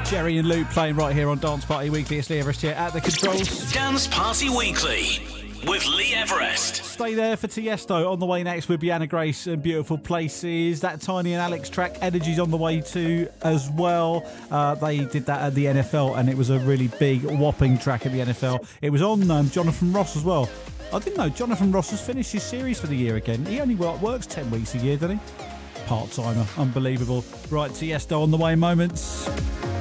Jerry and Luke playing right here on Dance Party Weekly. It's Lee Everest here at the controls. Dance Party Weekly with Lee Everest. Stay there for Tiesto on the way next with Bianna Grace and Beautiful Places. That Tiny and Alex track, Energy's on the way too as well. They did that at the NFL and it was a really big whopping track at the NFL. It was on Jonathan Ross as well. I didn't know Jonathan Ross has finished his series for the year again. He only works 10 weeks a year, doesn't he? Part-timer. Unbelievable. Right, Tiesto on the way in moments.